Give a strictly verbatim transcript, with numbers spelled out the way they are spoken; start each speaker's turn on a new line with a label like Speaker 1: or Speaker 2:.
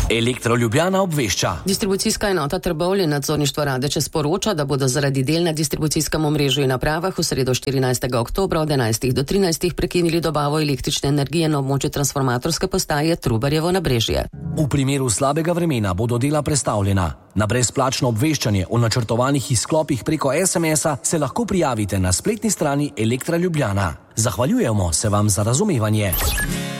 Speaker 1: Elektro Ljubljana obvešča.
Speaker 2: Distribucijska enota Trbovlje nadzorništvo Radeče sporoča, da bodo zaradi del na distribucijskem omrežju in napravah v sredo štirinajstega oktobra od enajstih do trinajstih prekinili dobavo električne energije na območju transformatorske postaje Trubarjevo Nabrežje.
Speaker 1: V primeru slabega vremena bodo dela prestavljena. Na brezplačno obveščanje o načrtovanih izklopih preko es em es-a se lahko prijavite na spletni strani Elektra Ljubljana. Zahvaljujemo se vam za razumevanje.